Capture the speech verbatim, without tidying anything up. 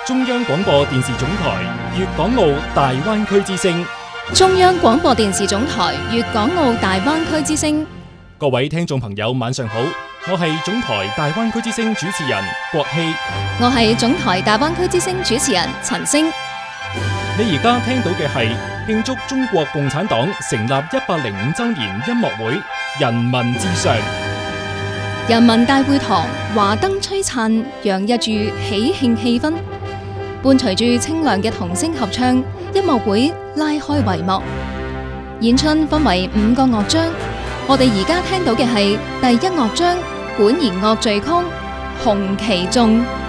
中央廣播電視總台粵港澳大灣區之聲。 中央廣播電視總台粵港澳大灣區之聲。 各位聽眾朋友晚上好，我係總台大灣區之聲主持人郭希。 我係總台大灣區之聲主持人陳星。 你而家聽到嘅係慶祝中國共產黨成立一百零五周年音樂會《人民至上》。 人民大會堂華燈璀璨，洋溢住喜慶氣氛。伴隨住清亮嘅童聲合唱，音樂會拉開帷幕。演出分為五個樂章，我哋而家聽到嘅係第一樂章管弦樂序曲《紅旗頌》。